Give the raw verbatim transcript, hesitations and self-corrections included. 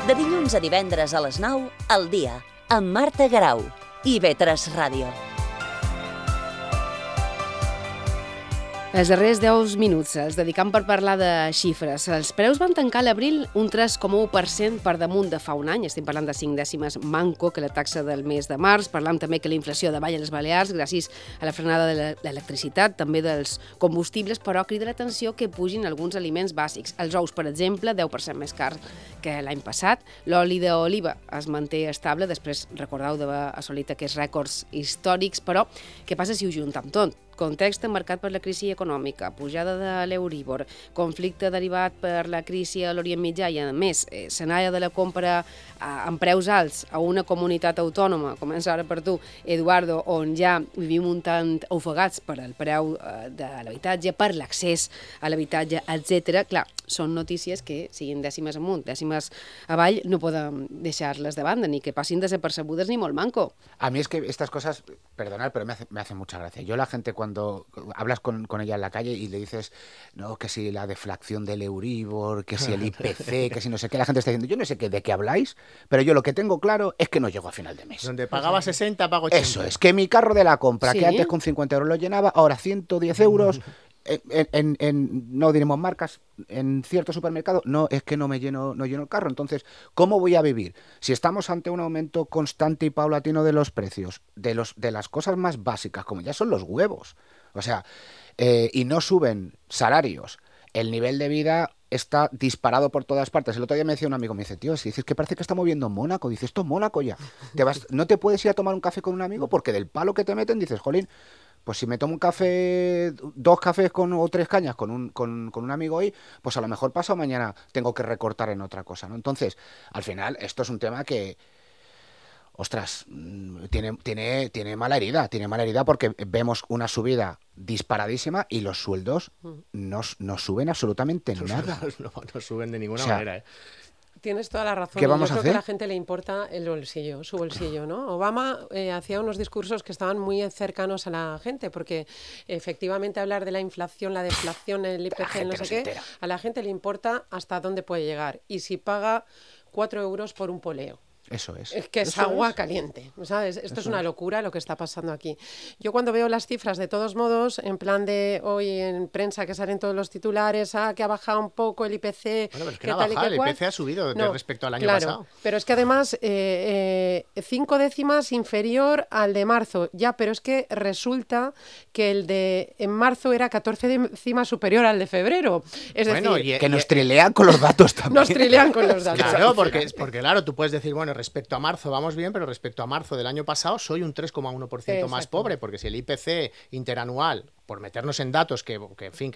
De dilluns a divendres a les nou, al dia, amb Marta Garau i I V tres Ràdio. Els darrers deu minuts els dedicam per parlar de xifres. Els preus van tancar a l'abril un tres coma u per cent per damunt de fa un any. Estem parlant de cinc dècimes manco que la taxa del mes de març. Parlam també que la inflació davalla les Balears gràcies a la frenada de l'electricitat, també dels combustibles, però crida l'atenció que pugin alguns aliments bàsics. Els ous, per exemple, deu per cent més cars que l'any passat. L'oli d'oliva es manté estable, després, recordeu, d'haver assolit aquests rècords històrics, però què passa si ho juntam tot? Context marcat per la crisi econòmica, pujada de l'Euríbor, conflicte derivat per la crisi a l'Orient Mitjà i, a més, escenari de la compra amb preus alts a una comunitat autònoma, comença ara per tu, Eduardo, on ja vivim un tant ofegats per el preu de l'habitatge, per l'accés a l'habitatge, etcètera. Clar, són notícies que, siguin dècimes amunt, dècimes avall, no podem deixar-les de banda, ni que passin desapercebudes ni molt manco. A mí es que estas cosas, perdonad, pero me hace, me hace mucha gracia. Yo la gente cuando hablas con, con ella en la calle y le dices, no, que si la deflación del Euribor, que si el I P C, que si no sé qué, la gente está diciendo, yo no sé qué, de qué habláis, pero yo lo que tengo claro es que no llego a final de mes. Donde pagaba sesenta, pago ochenta. Eso es, que mi carro de la compra, ¿Sí? que antes con cincuenta euros lo llenaba, ahora ciento diez euros... En, en, en, no diremos marcas, en cierto supermercado, no, es que no me lleno, no lleno el carro. Entonces, ¿cómo voy a vivir? Si estamos ante un aumento constante y paulatino de los precios, de, los, de las cosas más básicas, como ya son los huevos, o sea, eh, y no suben salarios, el nivel de vida está disparado por todas partes. El otro día me decía un amigo, me dice, tío, si dices que parece que está moviendo Mónaco, dice, esto es Mónaco ya. Te vas, no te puedes ir a tomar un café con un amigo porque del palo que te meten dices, jolín, pues si me tomo un café, dos cafés con, o tres cañas con un, con, con un amigo hoy, pues a lo mejor pasado mañana tengo que recortar en otra cosa, ¿no? Entonces, al final, esto es un tema que, ostras, tiene, tiene, tiene mala herida, tiene mala herida porque vemos una subida disparadísima y los sueldos no, no suben absolutamente nada. No, no suben de ninguna o sea, manera, ¿eh? Tienes toda la razón. ¿Qué vamos Yo a creo hacer? que a la gente le importa el bolsillo, su bolsillo, ¿no? Obama eh, hacía unos discursos que estaban muy cercanos a la gente, porque efectivamente hablar de la inflación, la deflación, el I P C, no sé qué, entera. A la gente le importa hasta dónde puede llegar y si paga cuatro euros por un poleo. Eso es. Es que es Eso agua es. caliente, ¿sabes? Esto Eso es una es. locura lo que está pasando aquí. Yo cuando veo las cifras, de todos modos, en plan de hoy en prensa que salen todos los titulares, ah, que ha bajado un poco el I P C, Bueno, pero es que que no ha tal y bajado, que el cual. I P C ha subido No, respecto al año claro, pasado. Pero es que además, eh, eh, cinco décimas inferior al de marzo. Ya, pero es que resulta que el de en marzo era catorce décimas superior al de febrero. Es Bueno, decir, y- Que nos trilean con los datos también. nos trilean con los datos. Claro, porque, porque claro, tú puedes decir, bueno, respecto a marzo vamos bien, pero respecto a marzo del año pasado soy un tres coma uno por ciento más Exacto. pobre, porque si el I P C interanual, por meternos en datos que, que en fin,